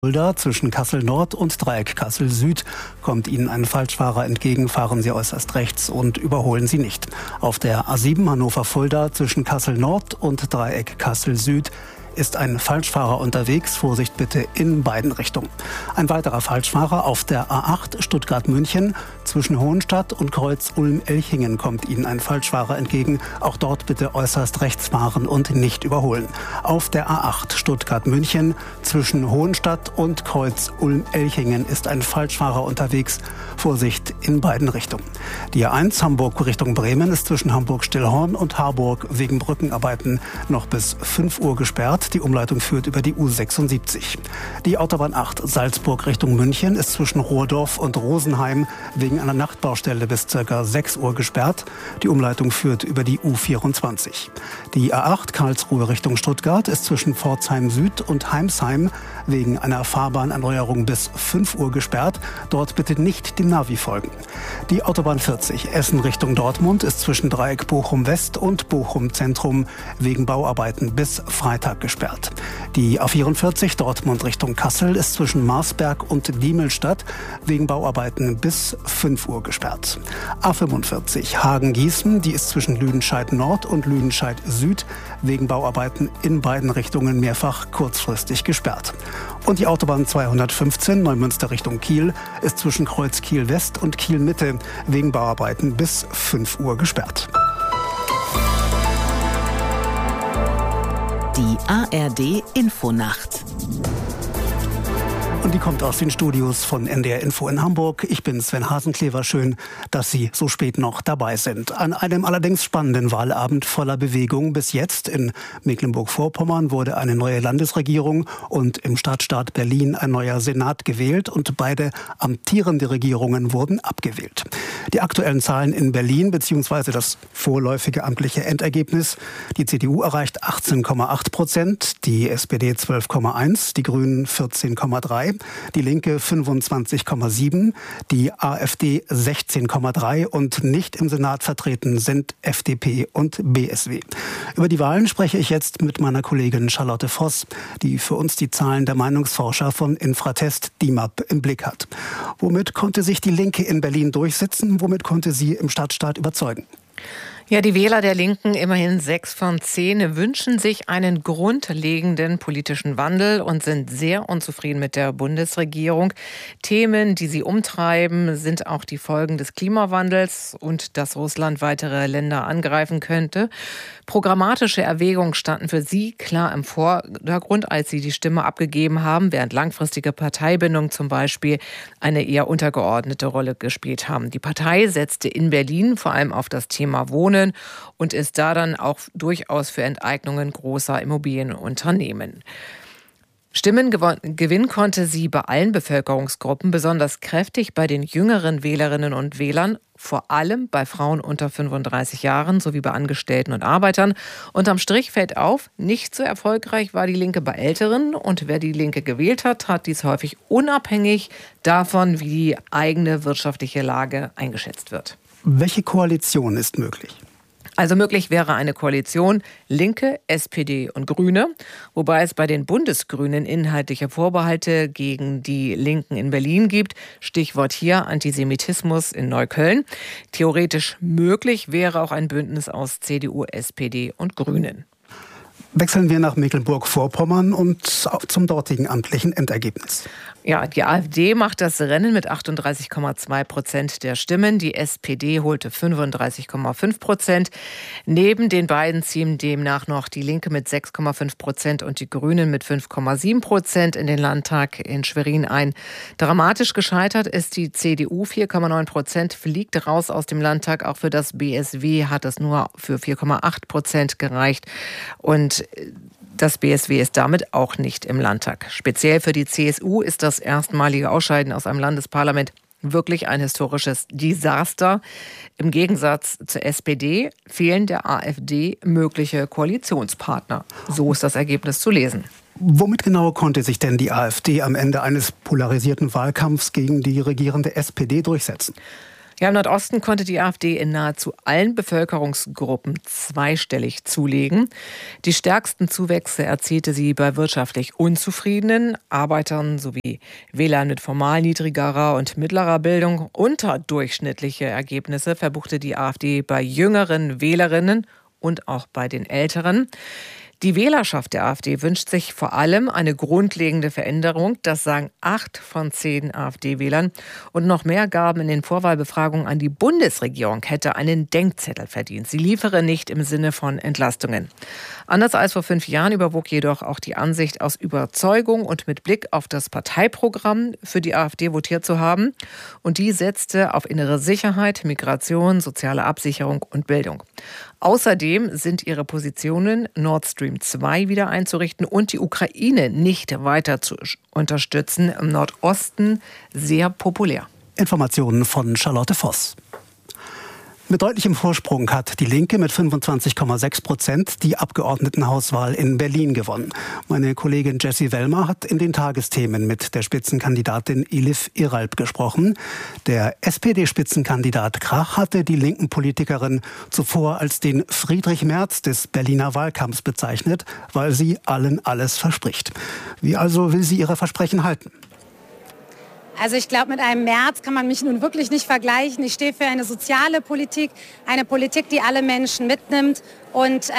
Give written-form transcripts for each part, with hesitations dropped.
Fulda zwischen Kassel Nord und Dreieck Kassel Süd kommt Ihnen ein Falschfahrer entgegen, fahren Sie äußerst rechts und überholen Sie nicht. Auf der A7 Hannover-Fulda zwischen Kassel Nord und Dreieck Kassel Süd ist ein Falschfahrer unterwegs. Vorsicht bitte in beiden Richtungen. Ein weiterer Falschfahrer auf der A8 Stuttgart-München zwischen Hohenstadt und Kreuz Ulm-Elchingen kommt Ihnen ein Falschfahrer entgegen. Auch dort bitte äußerst rechts fahren und nicht überholen. Auf der A8 Stuttgart-München zwischen Hohenstadt und Kreuz Ulm-Elchingen ist ein Falschfahrer unterwegs. Vorsicht in beiden Richtungen. Die A1 Hamburg Richtung Bremen ist zwischen Hamburg-Stillhorn und Harburg wegen Brückenarbeiten noch bis 5 Uhr gesperrt. Die Umleitung führt über die U76. Die Autobahn 8 Salzburg Richtung München ist zwischen Rohrdorf und Rosenheim wegen einer Nachtbaustelle bis ca. 6 Uhr gesperrt. Die Umleitung führt über die U24. Die A8 Karlsruhe Richtung Stuttgart ist zwischen Pforzheim Süd und Heimsheim wegen einer Fahrbahnerneuerung bis 5 Uhr gesperrt. Dort bitte nicht dem Navi folgen. Die Autobahn 40 Essen Richtung Dortmund ist zwischen Dreieck Bochum West und Bochum Zentrum wegen Bauarbeiten bis Freitag gesperrt. Die A44 Dortmund Richtung Kassel ist zwischen Marsberg und Diemelstadt wegen Bauarbeiten bis 5 Uhr gesperrt. A45 Hagen-Gießen, die ist zwischen Lüdenscheid Nord und Lüdenscheid Süd wegen Bauarbeiten in beiden Richtungen mehrfach kurzfristig gesperrt. Und die Autobahn 215 Neumünster Richtung Kiel ist zwischen Kreuz Kiel West und Kiel Mitte wegen Bauarbeiten bis 5 Uhr gesperrt. Die ARD Infonacht. Und die kommt aus den Studios von NDR Info in Hamburg. Ich bin Sven Hasenklever. Schön, dass Sie so spät noch dabei sind. An einem allerdings spannenden Wahlabend voller Bewegung bis jetzt in Mecklenburg-Vorpommern wurde eine neue Landesregierung und im Stadtstaat Berlin ein neuer Senat gewählt und beide amtierende Regierungen wurden abgewählt. Die aktuellen Zahlen in Berlin bzw. das vorläufige amtliche Endergebnis: Die CDU erreicht 18,8%, die SPD 12,1%, die Grünen 14,3%. Die Linke 25,7%, die AfD 16,3% und nicht im Senat vertreten sind FDP und BSW. Über die Wahlen spreche ich jetzt mit meiner Kollegin Charlotte Voss, die für uns die Zahlen der Meinungsforscher von Infratest DIMAP im Blick hat. Womit konnte sich die Linke in Berlin durchsetzen? Womit konnte sie im Stadtstaat überzeugen? Ja, die Wähler der Linken, immerhin 6 von 10, wünschen sich einen grundlegenden politischen Wandel und sind sehr unzufrieden mit der Bundesregierung. Themen, die sie umtreiben, sind auch die Folgen des Klimawandels und dass Russland weitere Länder angreifen könnte. Programmatische Erwägungen standen für sie klar im Vordergrund, als sie die Stimme abgegeben haben, während langfristige Parteibindung zum Beispiel eine eher untergeordnete Rolle gespielt haben. Die Partei setzte in Berlin vor allem auf das Thema Wohnen und ist da dann auch durchaus für Enteignungen großer Immobilienunternehmen. Stimmen gewinnen konnte sie bei allen Bevölkerungsgruppen, besonders kräftig bei den jüngeren Wählerinnen und Wählern, vor allem bei Frauen unter 35 Jahren sowie bei Angestellten und Arbeitern. Unterm Strich fällt auf, nicht so erfolgreich war die Linke bei Älteren. Und wer die Linke gewählt hat, hat dies häufig unabhängig davon, wie die eigene wirtschaftliche Lage eingeschätzt wird. Welche Koalition ist möglich? Also möglich wäre eine Koalition Linke, SPD und Grüne, wobei es bei den Bundesgrünen inhaltliche Vorbehalte gegen die Linken in Berlin gibt. Stichwort hier Antisemitismus in Neukölln. Theoretisch möglich wäre auch ein Bündnis aus CDU, SPD und Grünen. Wechseln wir nach Mecklenburg-Vorpommern und zum dortigen amtlichen Endergebnis. Ja, die AfD macht das Rennen mit 38,2% der Stimmen. Die SPD holte 35,5%. Neben den beiden ziehen demnach noch die Linke mit 6,5% und die Grünen mit 5,7% in den Landtag in Schwerin ein. Dramatisch gescheitert ist die CDU, 4,9%, fliegt raus aus dem Landtag. Auch für das BSW hat es nur für 4,8% gereicht. Und das BSW ist damit auch nicht im Landtag. Speziell für die CSU ist das erstmalige Ausscheiden aus einem Landesparlament wirklich ein historisches Desaster. Im Gegensatz zur SPD fehlen der AfD mögliche Koalitionspartner. So ist das Ergebnis zu lesen. Womit genau konnte sich denn die AfD am Ende eines polarisierten Wahlkampfs gegen die regierende SPD durchsetzen? Ja, im Nordosten konnte die AfD in nahezu allen Bevölkerungsgruppen zweistellig zulegen. Die stärksten Zuwächse erzielte sie bei wirtschaftlich Unzufriedenen, Arbeitern sowie Wählern mit formal niedrigerer und mittlerer Bildung. Unterdurchschnittliche Ergebnisse verbuchte die AfD bei jüngeren Wählerinnen und auch bei den Älteren. Die Wählerschaft der AfD wünscht sich vor allem eine grundlegende Veränderung. Das sagen 8 von 10 AfD-Wählern. Und noch mehr gaben in den Vorwahlbefragungen an. Die Bundesregierung hätte einen Denkzettel verdient. Sie liefere nicht im Sinne von Entlastungen. Anders als vor 5 Jahren überwog jedoch auch die Ansicht, aus Überzeugung und mit Blick auf das Parteiprogramm für die AfD votiert zu haben. Und die setzte auf innere Sicherheit, Migration, soziale Absicherung und Bildung. Außerdem sind ihre Positionen, Nord Stream 2 wieder einzurichten und die Ukraine nicht weiter zu unterstützen, im Nordosten sehr populär. Informationen von Charlotte Voss. Mit deutlichem Vorsprung hat die Linke mit 25,6% die Abgeordnetenhauswahl in Berlin gewonnen. Meine Kollegin Jessie Wellmer hat in den Tagesthemen mit der Spitzenkandidatin Elif Iralp gesprochen. Der SPD-Spitzenkandidat Krach hatte die linken Politikerin zuvor als den Friedrich Merz des Berliner Wahlkampfs bezeichnet, weil sie allen alles verspricht. Wie also will sie ihre Versprechen halten? Also ich glaube, mit einem Merz kann man mich nun wirklich nicht vergleichen. Ich stehe für eine soziale Politik, eine Politik, die alle Menschen mitnimmt. Und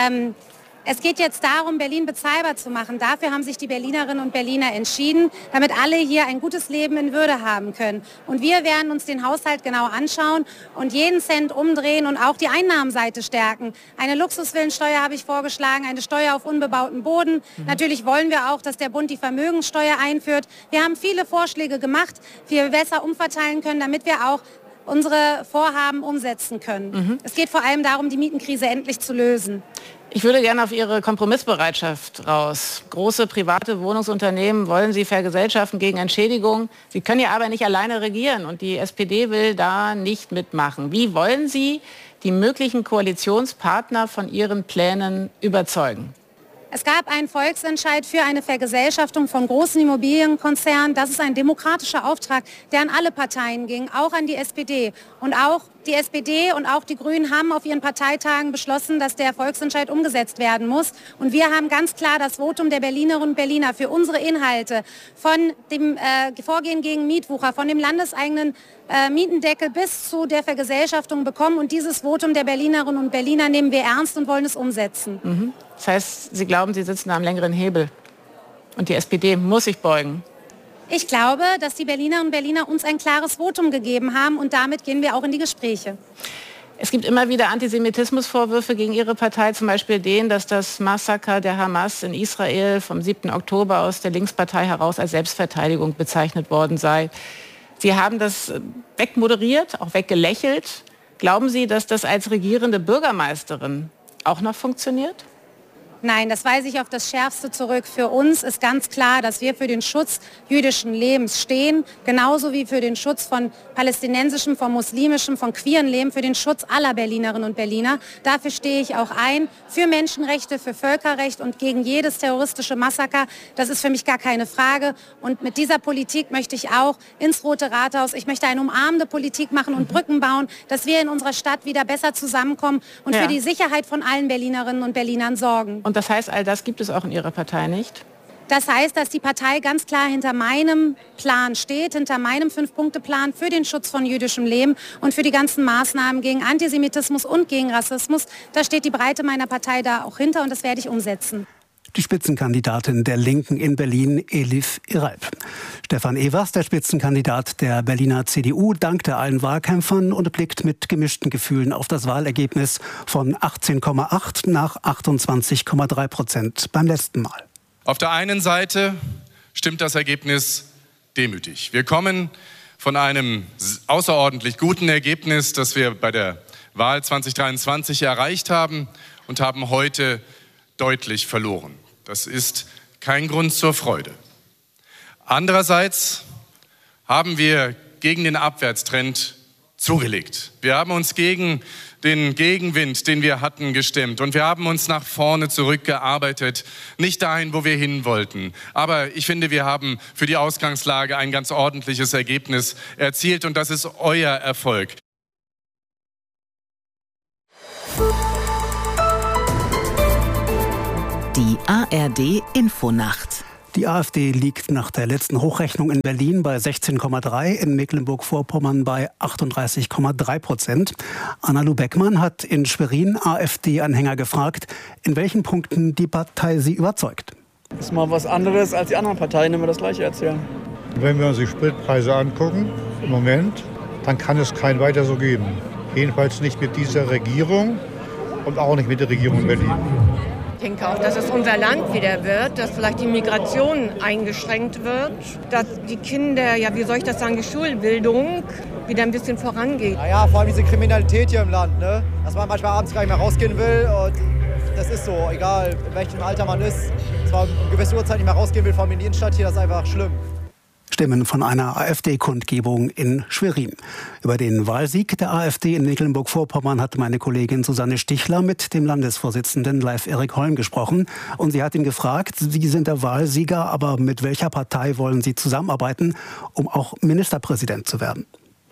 es geht jetzt darum, Berlin bezahlbar zu machen. Dafür haben sich die Berlinerinnen und Berliner entschieden, damit alle hier ein gutes Leben in Würde haben können. Und wir werden uns den Haushalt genau anschauen und jeden Cent umdrehen und auch die Einnahmenseite stärken. Eine Luxusvillensteuer habe ich vorgeschlagen, eine Steuer auf unbebauten Boden. Natürlich wollen wir auch, dass der Bund die Vermögenssteuer einführt. Wir haben viele Vorschläge gemacht, wie wir besser umverteilen können, damit wir auch unsere Vorhaben umsetzen können. Es geht vor allem darum, die Mietenkrise endlich zu lösen. Ich würde gerne auf Ihre Kompromissbereitschaft raus. Große private Wohnungsunternehmen wollen Sie vergesellschaften gegen Entschädigung. Sie können ja aber nicht alleine regieren und die SPD will da nicht mitmachen. Wie wollen Sie die möglichen Koalitionspartner von Ihren Plänen überzeugen? Es gab einen Volksentscheid für eine Vergesellschaftung von großen Immobilienkonzernen. Das ist ein demokratischer Auftrag, der an alle Parteien ging, auch an die SPD. Und auch die SPD und auch die Grünen haben auf ihren Parteitagen beschlossen, dass der Volksentscheid umgesetzt werden muss. Und wir haben ganz klar das Votum der Berlinerinnen und Berliner für unsere Inhalte, von dem Vorgehen gegen Mietwucher, von dem landeseigenen Mietendeckel bis zu der Vergesellschaftung bekommen. Und dieses Votum der Berlinerinnen und Berliner nehmen wir ernst und wollen es umsetzen. Das heißt, Sie glauben, Sie sitzen am längeren Hebel und die SPD muss sich beugen. Ich glaube, dass die Berlinerinnen und Berliner uns ein klares Votum gegeben haben und damit gehen wir auch in die Gespräche. Es gibt immer wieder Antisemitismusvorwürfe gegen Ihre Partei, zum Beispiel den, dass das Massaker der Hamas in Israel vom 7. Oktober aus der Linkspartei heraus als Selbstverteidigung bezeichnet worden sei. Sie haben das wegmoderiert, auch weggelächelt. Glauben Sie, dass das als regierende Bürgermeisterin auch noch funktioniert? Nein, das weise ich auf das Schärfste zurück. Für uns ist ganz klar, dass wir für den Schutz jüdischen Lebens stehen, genauso wie für den Schutz von palästinensischem, von muslimischem, von queeren Leben, für den Schutz aller Berlinerinnen und Berliner. Dafür stehe ich auch ein, für Menschenrechte, für Völkerrecht und gegen jedes terroristische Massaker. Das ist für mich gar keine Frage. Und mit dieser Politik möchte ich auch ins Rote Rathaus, ich möchte eine umarmende Politik machen und Brücken bauen, dass wir in unserer Stadt wieder besser zusammenkommen und für die Sicherheit von allen Berlinerinnen und Berlinern sorgen. Und das heißt, all das gibt es auch in Ihrer Partei nicht? Das heißt, dass die Partei ganz klar hinter meinem Plan steht, hinter meinem 5-Punkte-Plan für den Schutz von jüdischem Leben und für die ganzen Maßnahmen gegen Antisemitismus und gegen Rassismus. Da steht die Breite meiner Partei da auch hinter und das werde ich umsetzen. Die Spitzenkandidatin der Linken in Berlin, Elif Iralp. Stefan Evers, der Spitzenkandidat der Berliner CDU, dankte allen Wahlkämpfern und blickt mit gemischten Gefühlen auf das Wahlergebnis von 18,8 nach 28,3% beim letzten Mal. Auf der einen Seite stimmt das Ergebnis demütig. Wir kommen von einem außerordentlich guten Ergebnis, das wir bei der Wahl 2023 erreicht haben und haben heute deutlich verloren. Das ist kein Grund zur Freude. Andererseits haben wir gegen den Abwärtstrend zugelegt. Wir haben uns gegen den Gegenwind, den wir hatten, gestemmt. Und wir haben uns nach vorne zurückgearbeitet. Nicht dahin, wo wir hin wollten. Aber ich finde, wir haben für die Ausgangslage ein ganz ordentliches Ergebnis erzielt. Und das ist euer Erfolg. ARD Infonacht. Die AfD liegt nach der letzten Hochrechnung in Berlin bei 16,3, in Mecklenburg-Vorpommern bei 38,3%. Anna-Lu Beckmann hat in Schwerin AfD-Anhänger gefragt, in welchen Punkten die Partei sie überzeugt. Das ist mal was anderes als die anderen Parteien, immer das Gleiche erzählen. Wenn wir uns die Spritpreise angucken, im Moment, dann kann es kein weiter so geben. Jedenfalls nicht mit dieser Regierung und auch nicht mit der Regierung in Berlin. Ich denke auch, dass es unser Land wieder wird, dass vielleicht die Migration eingeschränkt wird, dass die Kinder, wie soll ich das sagen, die Schulbildung wieder ein bisschen vorangeht. Naja, vor allem diese Kriminalität hier im Land, ne? Dass man manchmal abends gar nicht mehr rausgehen will und das ist so, egal in welchem Alter man ist, dass man um eine gewisse Uhrzeit nicht mehr rausgehen will, vor allem in die Innenstadt hier, das ist einfach schlimm. Stimmen von einer AfD-Kundgebung in Schwerin. Über den Wahlsieg der AfD in Mecklenburg-Vorpommern hat meine Kollegin Susanne Stichler mit dem Landesvorsitzenden Leif Erik Holm gesprochen. Und sie hat ihn gefragt, Sie sind der Wahlsieger, aber mit welcher Partei wollen Sie zusammenarbeiten, um auch Ministerpräsident zu werden?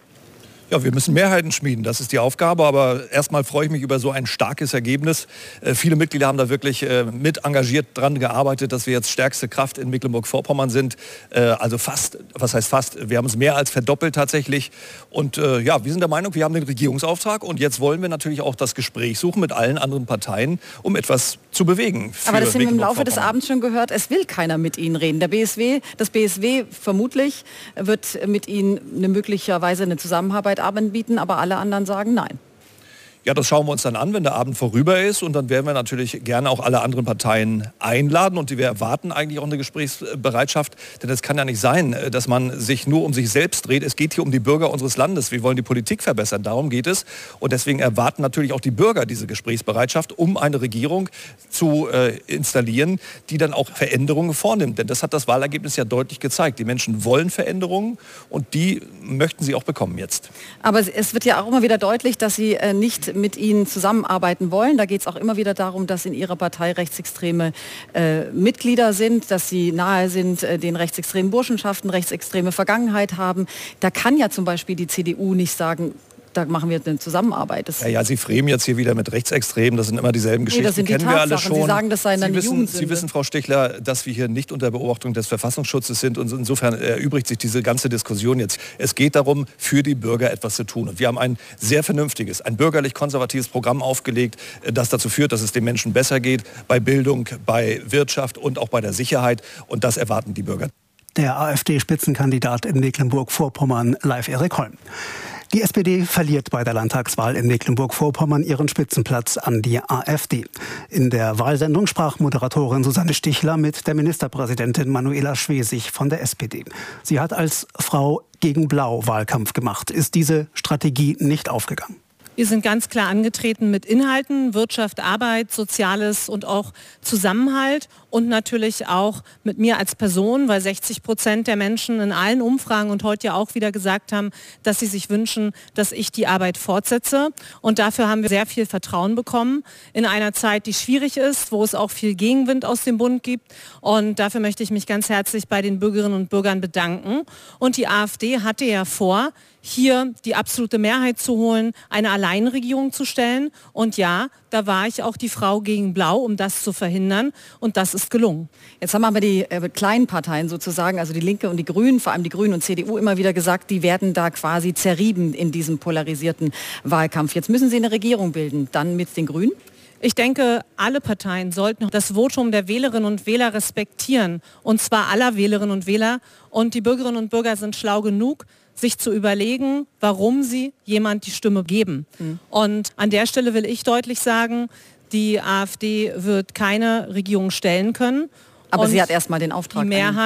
Ja, wir müssen Mehrheiten schmieden, das ist die Aufgabe, aber erstmal freue ich mich über so ein starkes Ergebnis. Viele Mitglieder haben da wirklich mit engagiert dran gearbeitet, dass wir jetzt stärkste Kraft in Mecklenburg-Vorpommern sind. Also fast, was heißt fast, wir haben es mehr als verdoppelt tatsächlich. Und wir sind der Meinung, wir haben den Regierungsauftrag und jetzt wollen wir natürlich auch das Gespräch suchen mit allen anderen Parteien, um etwas zu bewegen. Aber das haben wir im Laufe des Abends schon gehört, es will keiner mit Ihnen reden. Das BSW vermutlich wird mit Ihnen möglicherweise eine Zusammenarbeit bieten, aber alle anderen sagen nein. Ja, das schauen wir uns dann an, wenn der Abend vorüber ist und dann werden wir natürlich gerne auch alle anderen Parteien einladen und wir erwarten eigentlich auch eine Gesprächsbereitschaft, denn es kann ja nicht sein, dass man sich nur um sich selbst dreht. Es geht hier um die Bürger unseres Landes. Wir wollen die Politik verbessern, darum geht es und deswegen erwarten natürlich auch die Bürger diese Gesprächsbereitschaft, um eine Regierung zu installieren, die dann auch Veränderungen vornimmt, denn das hat das Wahlergebnis ja deutlich gezeigt. Die Menschen wollen Veränderungen und die möchten sie auch bekommen jetzt. Aber es wird ja auch immer wieder deutlich, dass Sie nicht mit Ihnen zusammenarbeiten wollen. Da geht es auch immer wieder darum, dass in Ihrer Partei rechtsextreme Mitglieder sind, dass Sie nahe sind den rechtsextremen Burschenschaften, rechtsextreme Vergangenheit haben. Da kann ja zum Beispiel die CDU nicht sagen, da machen wir eine Zusammenarbeit. Ja, Sie fremen jetzt hier wieder mit Rechtsextremen, das sind immer dieselben Geschichten, das sind die kennen wir alle schon. Sie sagen, das sei eine Jugendsünde. Sie wissen, Frau Stichler, dass wir hier nicht unter Beobachtung des Verfassungsschutzes sind und insofern erübrigt sich diese ganze Diskussion jetzt. Es geht darum, für die Bürger etwas zu tun. Und wir haben ein sehr vernünftiges, ein bürgerlich-konservatives Programm aufgelegt, das dazu führt, dass es den Menschen besser geht, bei Bildung, bei Wirtschaft und auch bei der Sicherheit. Und das erwarten die Bürger. Der AfD-Spitzenkandidat in Mecklenburg-Vorpommern, Leif Erik Holm. Die SPD verliert bei der Landtagswahl in Mecklenburg-Vorpommern ihren Spitzenplatz an die AfD. In der Wahlsendung sprach Moderatorin Susanne Stichler mit der Ministerpräsidentin Manuela Schwesig von der SPD. Sie hat als Frau gegen Blau Wahlkampf gemacht. Ist diese Strategie nicht aufgegangen? Wir sind ganz klar angetreten mit Inhalten, Wirtschaft, Arbeit, Soziales und auch Zusammenhalt und natürlich auch mit mir als Person, weil 60% der Menschen in allen Umfragen und heute ja auch wieder gesagt haben, dass sie sich wünschen, dass ich die Arbeit fortsetze. Und dafür haben wir sehr viel Vertrauen bekommen in einer Zeit, die schwierig ist, wo es auch viel Gegenwind aus dem Bund gibt. Und dafür möchte ich mich ganz herzlich bei den Bürgerinnen und Bürgern bedanken. Und die AfD hatte ja vor, hier die absolute Mehrheit zu holen, eine Alleinregierung zu stellen. Und ja, da war ich auch die Frau gegen Blau, um das zu verhindern. Und das ist gelungen. Jetzt haben aber die kleinen Parteien sozusagen, also die Linke und die Grünen, vor allem die Grünen und CDU, immer wieder gesagt, die werden da quasi zerrieben in diesem polarisierten Wahlkampf. Jetzt müssen sie eine Regierung bilden, dann mit den Grünen? Ich denke, alle Parteien sollten das Votum der Wählerinnen und Wähler respektieren. Und zwar aller Wählerinnen und Wähler. Und die Bürgerinnen und Bürger sind schlau genug, sich zu überlegen, warum sie jemand die Stimme geben. Und an der Stelle will ich deutlich sagen, die AfD wird keine Regierung stellen können. Aber sie hat erstmal den Auftrag.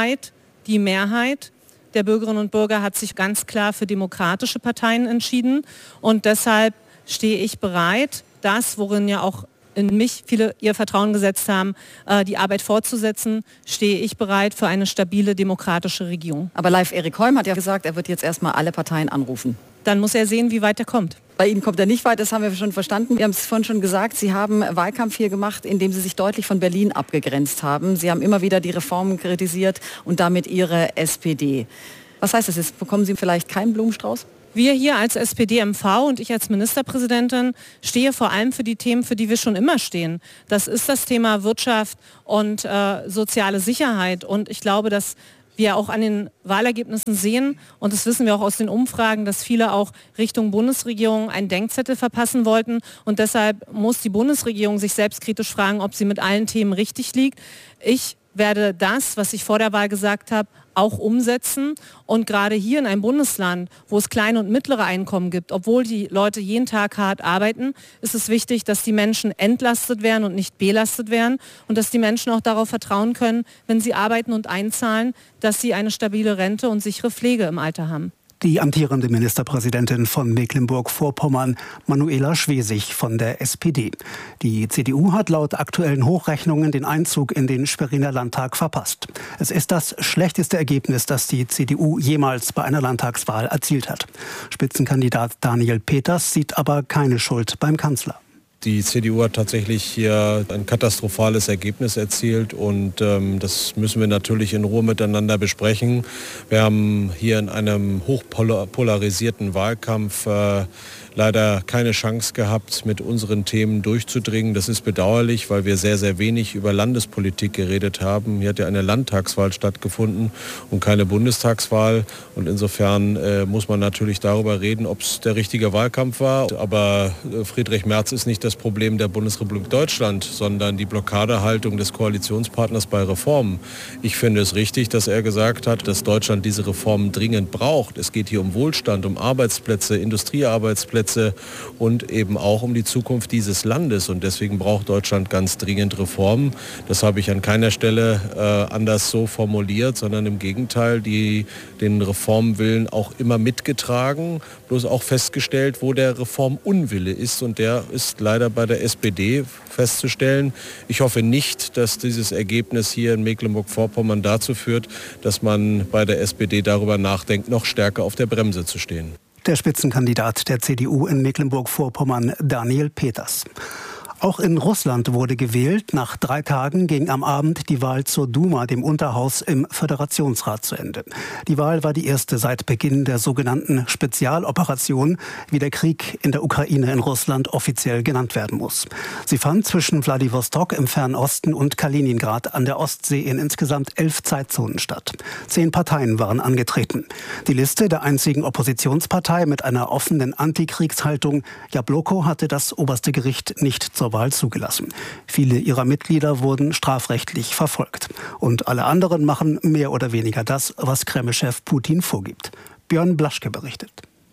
Die Mehrheit der Bürgerinnen und Bürger hat sich ganz klar für demokratische Parteien entschieden. Und deshalb stehe ich bereit, das, worin ja auch in mich viele ihr Vertrauen gesetzt haben, die Arbeit fortzusetzen, stehe ich bereit für eine stabile demokratische Regierung. Aber Leif Erik Holm hat ja gesagt, er wird jetzt erstmal alle Parteien anrufen. Dann muss er sehen, wie weit er kommt. Bei Ihnen kommt er nicht weit, das haben wir schon verstanden. Wir haben es vorhin schon gesagt, Sie haben Wahlkampf hier gemacht, indem Sie sich deutlich von Berlin abgegrenzt haben. Sie haben immer wieder die Reformen kritisiert und damit Ihre SPD. Was heißt das jetzt? Bekommen Sie vielleicht keinen Blumenstrauß? Wir hier als SPD-MV und ich als Ministerpräsidentin stehe vor allem für die Themen, für die wir schon immer stehen. Das ist das Thema Wirtschaft und soziale Sicherheit. Und ich glaube, dass wir auch an den Wahlergebnissen sehen, und das wissen wir auch aus den Umfragen, dass viele auch Richtung Bundesregierung einen Denkzettel verpassen wollten. Und deshalb muss die Bundesregierung sich selbstkritisch fragen, ob sie mit allen Themen richtig liegt. Ich werde das, was ich vor der Wahl gesagt habe, auch umsetzen. Und gerade hier in einem Bundesland, wo es kleine und mittlere Einkommen gibt, obwohl die Leute jeden Tag hart arbeiten, ist es wichtig, dass die Menschen entlastet werden und nicht belastet werden und dass die Menschen auch darauf vertrauen können, wenn sie arbeiten und einzahlen, dass sie eine stabile Rente und sichere Pflege im Alter haben. Die amtierende Ministerpräsidentin von Mecklenburg-Vorpommern, Manuela Schwesig von der SPD. Die CDU hat laut aktuellen Hochrechnungen den Einzug in den Schweriner Landtag verpasst. Es ist das schlechteste Ergebnis, das die CDU jemals bei einer Landtagswahl erzielt hat. Spitzenkandidat Daniel Peters sieht aber keine Schuld beim Kanzler. Die CDU hat tatsächlich hier ein katastrophales Ergebnis erzielt und das müssen wir natürlich in Ruhe miteinander besprechen. Wir haben hier in einem hochpolarisierten Wahlkampf leider keine Chance gehabt, mit unseren Themen durchzudringen. Das ist bedauerlich, weil wir sehr, sehr wenig über Landespolitik geredet haben. Hier hat ja eine Landtagswahl stattgefunden und keine Bundestagswahl. Und insofern muss man natürlich darüber reden, ob es der richtige Wahlkampf war. Aber Friedrich Merz ist nicht das Problem der Bundesrepublik Deutschland, sondern die Blockadehaltung des Koalitionspartners bei Reformen. Ich finde es richtig, dass er gesagt hat, dass Deutschland diese Reformen dringend braucht. Es geht hier um Wohlstand, um Arbeitsplätze, Industriearbeitsplätze und eben auch um die Zukunft dieses Landes. Und deswegen braucht Deutschland ganz dringend Reformen. Das habe ich an keiner Stelle anders so formuliert, sondern im Gegenteil, den Reformwillen auch immer mitgetragen, bloß auch festgestellt, wo der Reformunwille ist. Und der ist leider bei der SPD festzustellen. Ich hoffe nicht, dass dieses Ergebnis hier in Mecklenburg-Vorpommern dazu führt, dass man bei der SPD darüber nachdenkt, noch stärker auf der Bremse zu stehen. Der Spitzenkandidat der CDU in Mecklenburg-Vorpommern, Daniel Peters. Auch in Russland wurde gewählt. Nach 3 Tagen ging am Abend die Wahl zur Duma, dem Unterhaus im Föderationsrat, zu Ende. Die Wahl war die erste seit Beginn der sogenannten Spezialoperation, wie der Krieg in der Ukraine in Russland offiziell genannt werden muss. Sie fand zwischen Wladiwostok im Fernen Osten und Kaliningrad an der Ostsee in insgesamt 11 Zeitzonen statt. 10 Parteien waren angetreten. Die Liste der einzigen Oppositionspartei mit einer offenen Antikriegshaltung, Jabloko, hatte das oberste Gericht nicht zur Wahl zugelassen. Viele ihrer Mitglieder wurden strafrechtlich verfolgt. Und alle anderen machen mehr oder weniger das, was Kreml-Chef Putin vorgibt. Björn Blaschke berichtet.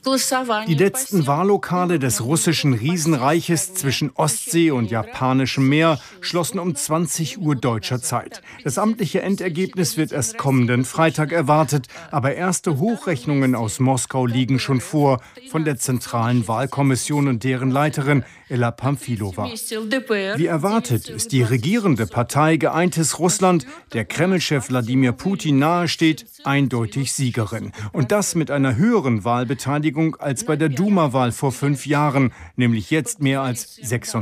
Die letzten Wahllokale des russischen Riesenreiches zwischen Ostsee und Japanischem Meer schlossen um 20 Uhr deutscher Zeit. Das amtliche Endergebnis wird erst kommenden Freitag erwartet, aber erste Hochrechnungen aus Moskau liegen schon vor, von der Zentralen Wahlkommission und deren Leiterin Ella Pamfilova. Wie erwartet ist die regierende Partei Geeintes Russland, der Kreml-Chef Wladimir Putin nahesteht, eindeutig Siegerin. Und das mit einer höheren Wahlbeteiligung als bei der Duma-Wahl vor 5 Jahren, nämlich jetzt mehr als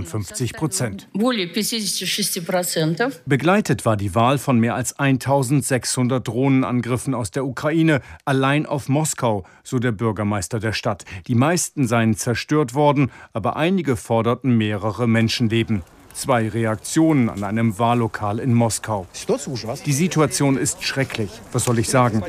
56%. Begleitet war die Wahl von mehr als 1600 Drohnenangriffen aus der Ukraine, allein auf Moskau, so der Bürgermeister der Stadt. Die meisten seien zerstört worden, aber einige forderten mehrere Menschenleben. 2 Reaktionen an einem Wahllokal in Moskau. Die Situation ist schrecklich. Was soll ich sagen?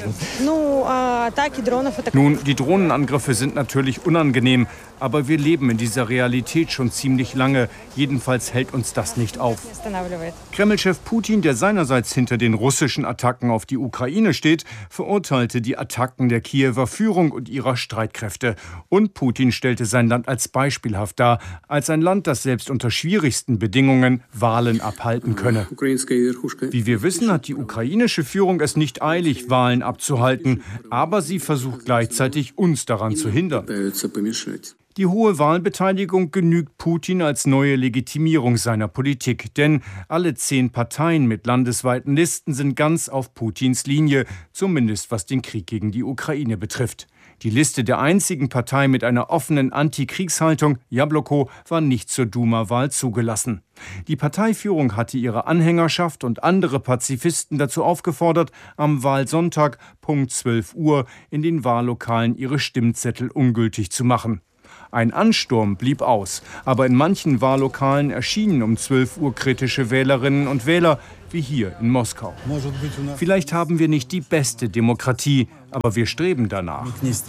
Nun, die Drohnenangriffe sind natürlich unangenehm, aber wir leben in dieser Realität schon ziemlich lange. Jedenfalls hält uns das nicht auf. Kreml-Chef Putin, der seinerseits hinter den russischen Attacken auf die Ukraine steht, verurteilte die Attacken der Kiewer Führung und ihrer Streitkräfte. Und Putin stellte sein Land als beispielhaft dar, als ein Land, das selbst unter schwierigsten Bedingungen Wahlen abhalten könne. Wie wir wissen, hat die ukrainische Führung es nicht eilig, Wahlen abzuhalten, aber sie versucht gleichzeitig, uns daran zu hindern. Die hohe Wahlbeteiligung genügt Putin als neue Legitimierung seiner Politik. Denn alle 10 Parteien mit landesweiten Listen sind ganz auf Putins Linie, zumindest was den Krieg gegen die Ukraine betrifft. Die Liste der einzigen Partei mit einer offenen Antikriegshaltung, Jabloko, war nicht zur Duma-Wahl zugelassen. Die Parteiführung hatte ihre Anhängerschaft und andere Pazifisten dazu aufgefordert, am Wahlsonntag Punkt 12 Uhr in den Wahllokalen ihre Stimmzettel ungültig zu machen. Ein Ansturm blieb aus, aber in manchen Wahllokalen erschienen um 12 Uhr kritische Wählerinnen und Wähler, wie hier in Moskau. Vielleicht haben wir nicht die beste Demokratie, aber wir streben danach.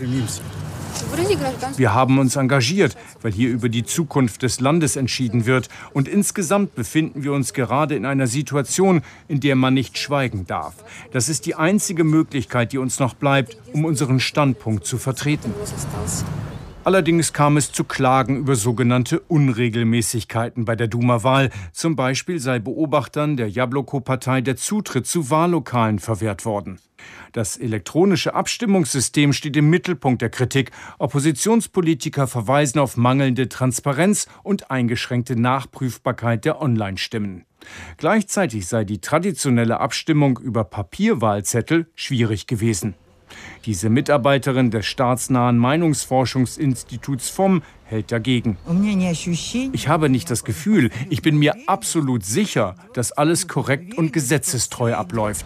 Wir haben uns engagiert, weil hier über die Zukunft des Landes entschieden wird. Und insgesamt befinden wir uns gerade in einer Situation, in der man nicht schweigen darf. Das ist die einzige Möglichkeit, die uns noch bleibt, um unseren Standpunkt zu vertreten. Allerdings kam es zu Klagen über sogenannte Unregelmäßigkeiten bei der Duma-Wahl. Zum Beispiel sei Beobachtern der Jabloko-Partei der Zutritt zu Wahllokalen verwehrt worden. Das elektronische Abstimmungssystem steht im Mittelpunkt der Kritik. Oppositionspolitiker verweisen auf mangelnde Transparenz und eingeschränkte Nachprüfbarkeit der Online-Stimmen. Gleichzeitig sei die traditionelle Abstimmung über Papierwahlzettel schwierig gewesen. Diese Mitarbeiterin des staatsnahen Meinungsforschungsinstituts FOM hält dagegen. Ich habe nicht das Gefühl, ich bin mir absolut sicher, dass alles korrekt und gesetzestreu abläuft.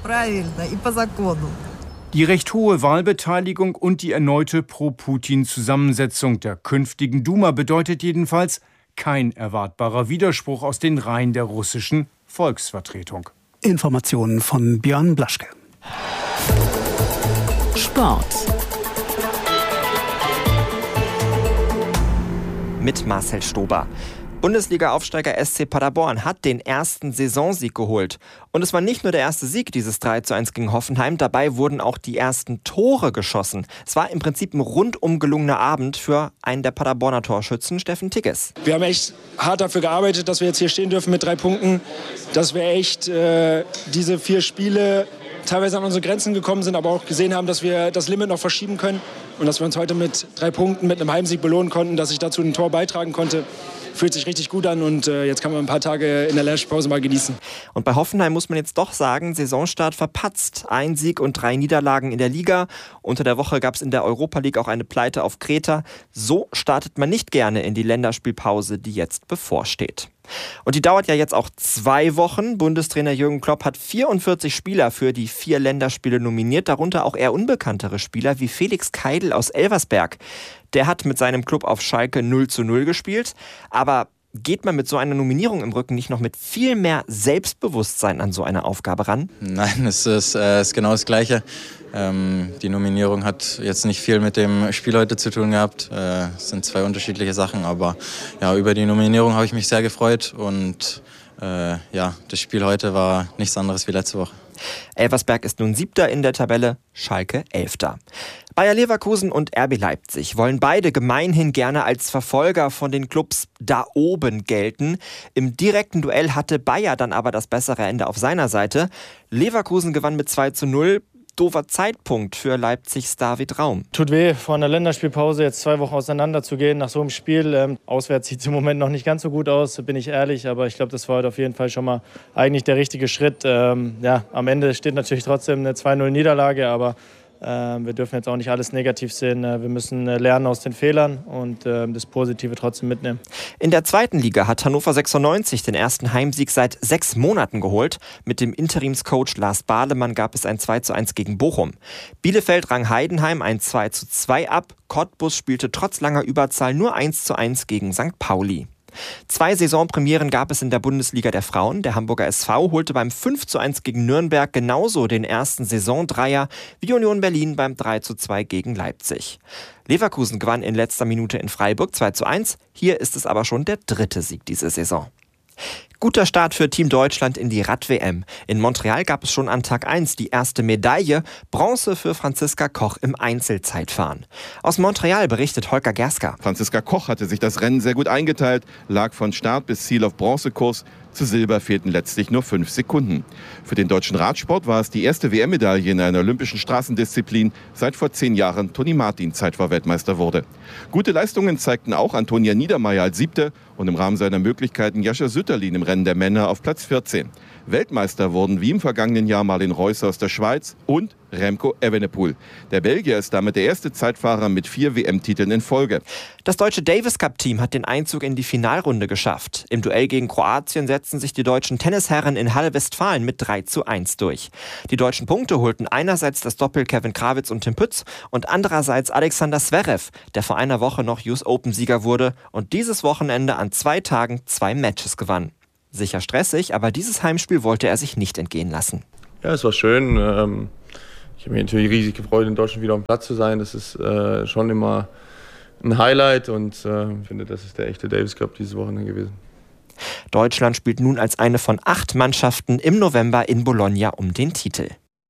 Die recht hohe Wahlbeteiligung und die erneute Pro-Putin-Zusammensetzung der künftigen Duma bedeutet jedenfalls kein erwartbarer Widerspruch aus den Reihen der russischen Volksvertretung. Informationen von Björn Blaschke. Sport. Mit Marcel Stober. Bundesliga-Aufsteiger SC Paderborn hat den ersten Saisonsieg geholt. Und es war nicht nur der erste Sieg, dieses 3:1 gegen Hoffenheim. Dabei wurden auch die ersten Tore geschossen. Es war im Prinzip ein rundum gelungener Abend für einen der Paderborner Torschützen, Steffen Tigges. Wir haben echt hart dafür gearbeitet, dass wir jetzt hier stehen dürfen mit 3 Punkten. Dass wir echt diese 4 Spiele teilweise an unsere Grenzen gekommen sind, aber auch gesehen haben, dass wir das Limit noch verschieben können und dass wir uns heute mit 3 Punkten, mit einem Heimsieg belohnen konnten, dass ich dazu ein Tor beitragen konnte. Fühlt sich richtig gut an und jetzt kann man ein paar Tage in der Länderspielpause mal genießen. Und bei Hoffenheim muss man jetzt doch sagen, Saisonstart verpatzt. 1 Sieg und 3 Niederlagen in der Liga. Unter der Woche gab es in der Europa League auch eine Pleite auf Kreta. So startet man nicht gerne in die Länderspielpause, die jetzt bevorsteht. Und die dauert ja jetzt auch 2 Wochen. Bundestrainer Jürgen Klopp hat 44 Spieler für die 4 Länderspiele nominiert, darunter auch eher unbekanntere Spieler wie Felix Keidl aus Elversberg. Der hat mit seinem Club auf Schalke 0:0 gespielt, aber geht man mit so einer Nominierung im Rücken nicht noch mit viel mehr Selbstbewusstsein an so eine Aufgabe ran? Nein, es ist genau das Gleiche. Die Nominierung hat jetzt nicht viel mit dem Spiel heute zu tun gehabt. Es sind 2 unterschiedliche Sachen, aber ja, über die Nominierung habe ich mich sehr gefreut und das Spiel heute war nichts anderes wie letzte Woche. Elversberg ist nun 7. in der Tabelle, Schalke 11. Bayer Leverkusen und RB Leipzig wollen beide gemeinhin gerne als Verfolger von den Clubs da oben gelten. Im direkten Duell hatte Bayer dann aber das bessere Ende auf seiner Seite. Leverkusen gewann mit 2:0. Doofer Zeitpunkt für Leipzigs David Raum. Tut weh, vor einer Länderspielpause jetzt 2 Wochen auseinander zu gehen nach so einem Spiel. Auswärts sieht es im Moment noch nicht ganz so gut aus, bin ich ehrlich. Aber ich glaube, das war heute auf jeden Fall schon mal eigentlich der richtige Schritt. Am Ende steht natürlich trotzdem eine 2:0-Niederlage, aber wir dürfen jetzt auch nicht alles negativ sehen. Wir müssen lernen aus den Fehlern und das Positive trotzdem mitnehmen. In der 2. Liga hat Hannover 96 den ersten Heimsieg seit 6 Monaten geholt. Mit dem Interimscoach Lars Bahlemann gab es ein 2:1 gegen Bochum. Bielefeld rang Heidenheim ein 2:2 ab. Cottbus spielte trotz langer Überzahl nur 1:1 gegen St. Pauli. 2 Saisonpremieren gab es in der Bundesliga der Frauen. Der Hamburger SV holte beim 5:1 gegen Nürnberg genauso den ersten Saisondreier wie Union Berlin beim 3:2 gegen Leipzig. Leverkusen gewann in letzter Minute in Freiburg 2:1. Hier ist es aber schon der 3. Sieg diese Saison. Guter Start für Team Deutschland in die Rad-WM. In Montreal gab es schon an Tag 1 die erste Medaille, Bronze für Franziska Koch im Einzelzeitfahren. Aus Montreal berichtet Holger Gerska. Franziska Koch hatte sich das Rennen sehr gut eingeteilt, lag von Start bis Ziel auf Bronzekurs. Zu Silber fehlten letztlich nur 5 Sekunden. Für den deutschen Radsport war es die erste WM-Medaille in einer olympischen Straßendisziplin, seit vor 10 Jahren Toni Martin Zeitfahrweltmeister wurde. Gute Leistungen zeigten auch Antonia Niedermaier als Siebte und im Rahmen seiner Möglichkeiten Jascha Sütterlin im Rennen der Männer auf Platz 14. Weltmeister wurden wie im vergangenen Jahr Marlin Reusser aus der Schweiz und Remco Evenepoel. Der Belgier ist damit der erste Zeitfahrer mit 4 WM-Titeln in Folge. Das deutsche Davis-Cup-Team hat den Einzug in die Finalrunde geschafft. Im Duell gegen Kroatien setzten sich die deutschen Tennisherren in Halle-Westfalen mit 3:1 durch. Die deutschen Punkte holten einerseits das Doppel Kevin Krawitz und Tim Pütz und andererseits Alexander Zverev, der vor einer Woche noch US Open-Sieger wurde und dieses Wochenende an 2 Tagen 2 Matches gewann. Sicher stressig, aber dieses Heimspiel wollte er sich nicht entgehen lassen. Ja, es war schön. Ich habe mich natürlich riesig gefreut, in Deutschland wieder auf dem Platz zu sein. Das ist schon immer ein Highlight und ich finde, das ist der echte Davis Cup dieses Wochenende gewesen. Deutschland spielt nun als eine von 8 Mannschaften im November in Bologna um den Titel.